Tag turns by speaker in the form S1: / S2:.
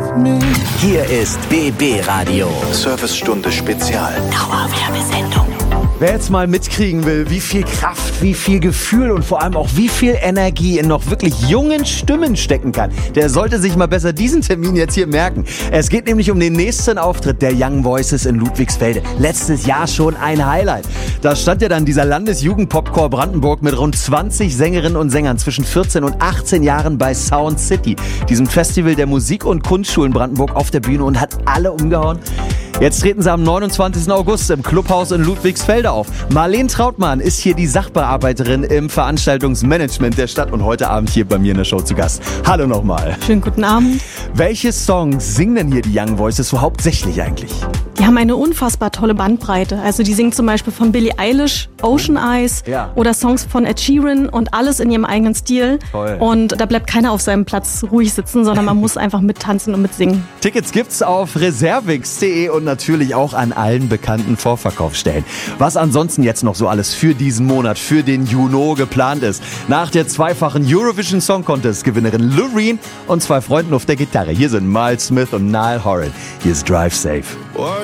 S1: Hier ist BB Radio.
S2: Servicestunde Spezial.
S1: Dauerwerbesendung.
S3: Wer jetzt mal mitkriegen will, wie viel Kraft, wie viel Gefühl und vor allem auch wie viel Energie in noch wirklich jungen Stimmen stecken kann, der sollte sich mal besser diesen Termin jetzt hier merken. Es geht nämlich um den nächsten Auftritt der Young Voices in Ludwigsfelde. Letztes Jahr schon ein Highlight. Da stand ja dann dieser Landesjugendpopchor Brandenburg mit rund 20 Sängerinnen und Sängern zwischen 14 und 18 Jahren bei Sound City, diesem Festival der Musik- und Kunstschulen Brandenburg, auf der Bühne und hat alle umgehauen. Jetzt treten sie am 29. August im Clubhaus in Ludwigsfelde auf. Marlene Trautmann ist hier die Sachbearbeiterin im Veranstaltungsmanagement der Stadt und heute Abend hier bei mir in der Show zu Gast. Hallo nochmal.
S4: Schönen guten Abend.
S3: Welche Songs singen denn hier die Young Voices so hauptsächlich eigentlich?
S4: Die haben eine unfassbar tolle Bandbreite. Also die singen zum Beispiel von Billie Eilish, Ocean Eyes oder Songs von Ed Sheeran und alles in ihrem eigenen Stil.
S3: Toll.
S4: Und da bleibt keiner auf seinem Platz ruhig sitzen, sondern man muss einfach mittanzen und mitsingen.
S3: Tickets gibt's auf reservix.de und natürlich auch an allen bekannten Vorverkaufsstellen. Was ansonsten jetzt noch so alles für diesen Monat, für den Juni geplant ist. Nach der zweifachen Eurovision Song Contest Gewinnerin Loreen und zwei Freunden auf der Gitarre. Hier sind Miles Smith und Niall Horan. Hier ist Drive Safe.